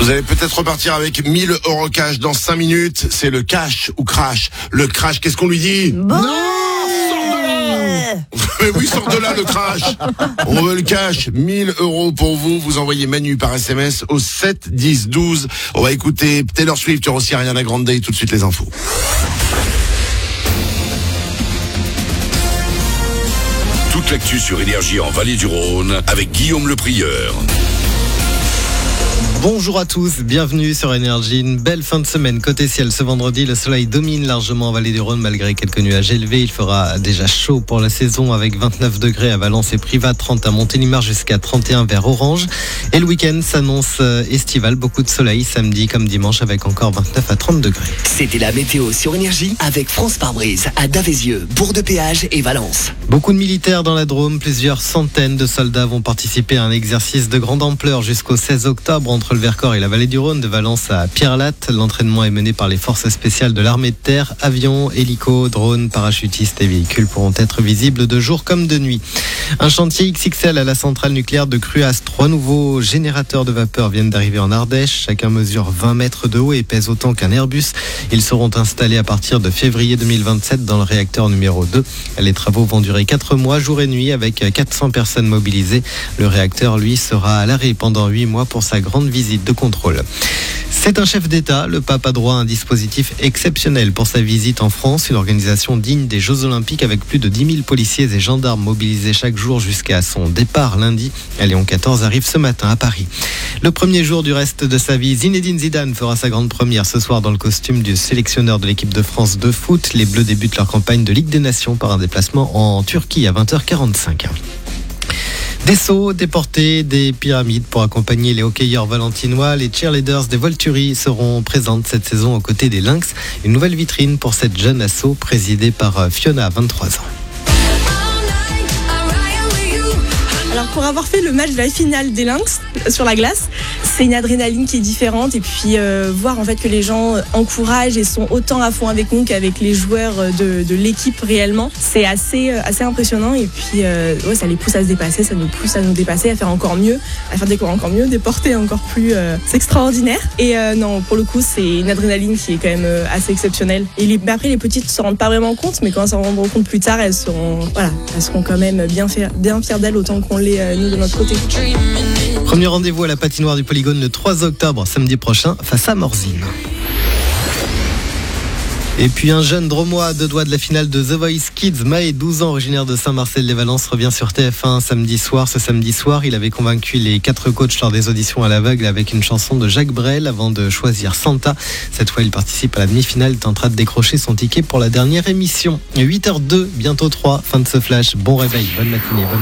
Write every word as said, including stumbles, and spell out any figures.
Vous allez peut-être repartir avec mille euros cash dans cinq minutes. C'est le cash ou crash. Le crash, qu'est-ce qu'on lui dit? Bon. Non, sors de là. Mais oui, sors de là le crash. On veut le cash. mille euros pour vous. Vous envoyez Manu par S M S au sept dix douze. On va écouter Taylor Swift, il y aura aussi Ariana Grande et tout de suite les infos. Toute l'actu sur Énergie en Vallée du Rhône avec Guillaume Le Prieur. Bonjour à tous, bienvenue sur Énergie. Une belle fin de semaine. Côté ciel, ce vendredi, le soleil domine largement en Vallée du Rhône malgré quelques nuages élevés. Il fera déjà chaud pour la saison avec vingt-neuf degrés à Valence et Privas, trente à Montélimar jusqu'à trente et un vers Orange. Et le week-end s'annonce estival, beaucoup de soleil samedi comme dimanche avec encore vingt-neuf à trente degrés. C'était la météo sur Énergie avec France Pare-Brise à Davézieux, Bourg-de-Péage et Valence. Beaucoup de militaires dans la Drôme, plusieurs centaines de soldats vont participer à un exercice de grande ampleur jusqu'au seize octobre entre le Vercors et la Vallée du Rhône, de Valence à Pierrelatte. L'entraînement est mené par les forces spéciales de l'armée de terre. Avions, hélicos, drones, parachutistes et véhicules pourront être visibles de jour comme de nuit. Un chantier X X L à la centrale nucléaire de Cruas. Trois nouveaux générateurs de vapeur viennent d'arriver en Ardèche. Chacun mesure vingt mètres de haut et pèse autant qu'un Airbus. Ils seront installés à partir de février deux mille vingt-sept dans le réacteur numéro deux. Les travaux vont durer quatre mois, jour et nuit, avec quatre cents personnes mobilisées. Le réacteur, lui, sera à l'arrêt pendant huit mois pour sa grande visite de contrôle. C'est un chef d'État. Le pape a droit à un dispositif exceptionnel pour sa visite en France, une organisation digne des Jeux Olympiques avec plus de dix mille policiers et gendarmes mobilisés chaque jour jusqu'à son départ lundi. Léon quatorze arrive ce matin à Paris. Le premier jour du reste de sa vie, Zinedine Zidane fera sa grande première ce soir dans le costume du sélectionneur de l'équipe de France de foot. Les Bleus débutent leur campagne de Ligue des Nations par un déplacement en Turquie à vingt heures quarante-cinq. Des sauts, des portées, des pyramides pour accompagner les hockeyeurs valentinois. Les cheerleaders des Volturi seront présentes cette saison aux côtés des Lynx. Une nouvelle vitrine pour cette jeune asso présidée par Fiona, vingt-trois ans. Alors pour avoir fait le match de la finale des Lynx sur la glace, c'est une adrénaline qui est différente et puis euh, voir en fait que les gens encouragent et sont autant à fond avec nous qu'avec les joueurs de, de l'équipe réellement, c'est assez, assez impressionnant et puis euh, ouais, ça les pousse à se dépasser, ça nous pousse à nous dépasser, à faire encore mieux, à faire des cours encore mieux, des portées encore plus euh, c'est extraordinaire et euh, non pour le coup c'est une adrénaline qui est quand même euh, assez exceptionnelle et les, après les petites ne se rendent pas vraiment compte mais quand elles s'en rendront compte plus tard elles seront, voilà, elles seront quand même bien, fier, bien fières d'elles autant qu'on l'est euh, nous de notre côté. Premier rendez-vous à la patinoire du Polygone le trois octobre, samedi prochain, face à Morzine. Et puis un jeune Dromois à deux doigts de la finale de The Voice Kids, Maë, douze ans, originaire de Saint-Marcel-les-Valences, revient sur T F un samedi soir. Ce samedi soir, il avait convaincu les quatre coachs lors des auditions à l'aveugle avec une chanson de Jacques Brel avant de choisir Santa. Cette fois, il participe à la demi-finale, tentera de décrocher son ticket pour la dernière émission. huit heures deux, bientôt trois, fin de ce flash. Bon réveil, bonne matinée. Bonne